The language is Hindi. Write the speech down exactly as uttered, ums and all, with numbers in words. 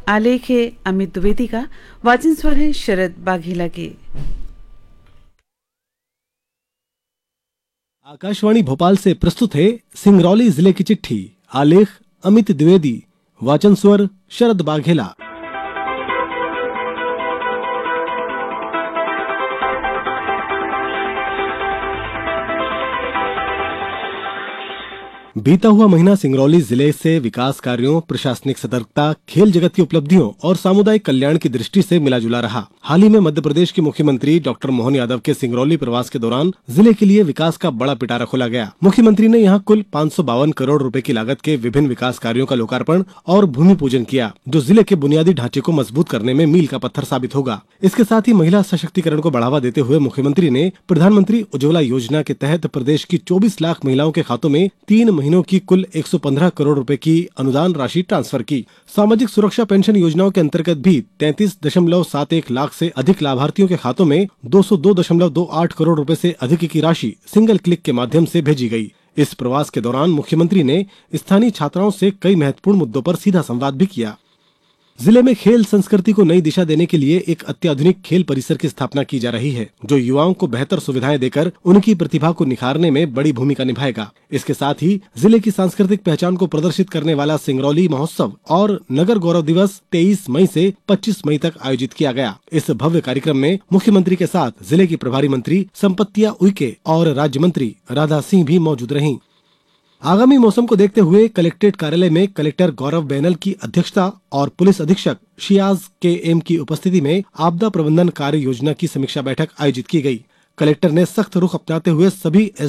आलेख है अमित द्विवेदी का, वाचन स्वर है शरद बाघेला के। आकाशवाणी भोपाल से प्रस्तुत है सिंगरौली जिले की चिट्ठी। आलेख अमित द्विवेदी, वाचन स्वर शरद बाघेला। बीता हुआ महीना सिंगरौली जिले से विकास कार्यों, प्रशासनिक सतर्कता, खेल जगत की उपलब्धियों और सामुदायिक कल्याण की दृष्टि से मिला जुला रहा। हाल ही में मध्य प्रदेश के मुख्यमंत्री डॉक्टर मोहन यादव के सिंगरौली प्रवास के दौरान जिले के लिए विकास का बड़ा पिटारा खोला गया। मुख्यमंत्री ने यहां कुल पाँच सौ बावन करोड़ रुपए की लागत के विभिन्न विकास कार्यों का लोकार्पण और भूमि पूजन किया, जो जिले के बुनियादी ढांचे को मजबूत करने में मील का पत्थर साबित होगा। इसके साथ ही महिला सशक्तिकरण को बढ़ावा देते हुए मुख्यमंत्री ने प्रधानमंत्री उज्ज्वला योजना के तहत प्रदेश की चौबीस लाख महिलाओं के खातों में तीन महीनों की कुल एक सौ पंद्रह करोड़ रुपए की अनुदान राशि ट्रांसफर की। सामाजिक सुरक्षा पेंशन योजनाओं के अंतर्गत भी तैंतीस दशमलव सात एक लाख से अधिक लाभार्थियों के खातों में दो सौ दो दशमलव दो आठ करोड़ रुपए से अधिक की राशि सिंगल क्लिक के माध्यम से भेजी गई। इस प्रवास के दौरान मुख्यमंत्री ने स्थानीय छात्राओं से कई महत्वपूर्ण मुद्दों पर सीधा संवाद भी किया। जिले में खेल संस्कृति को नई दिशा देने के लिए एक अत्याधुनिक खेल परिसर की स्थापना की जा रही है, जो युवाओं को बेहतर सुविधाएं देकर उनकी प्रतिभा को निखारने में बड़ी भूमिका निभाएगा। इसके साथ ही जिले की सांस्कृतिक पहचान को प्रदर्शित करने वाला सिंगरौली महोत्सव और नगर गौरव दिवस तेईस मई से पच्चीस मई तक आयोजित किया गया। इस भव्य कार्यक्रम में मुख्यमंत्री के साथ जिले की प्रभारी मंत्री संपत्तिया उइके और राज्य मंत्री राधा सिंह भी मौजूद रहीं। आगामी मौसम को देखते हुए कलेक्ट्रेट कार्यालय में कलेक्टर गौरव बैनल की अध्यक्षता और पुलिस अधीक्षक शियाज के एम की उपस्थिति में आपदा प्रबंधन कार्य योजना की समीक्षा बैठक आयोजित की गई। कलेक्टर ने सख्त रुख अपनाते हुए सभी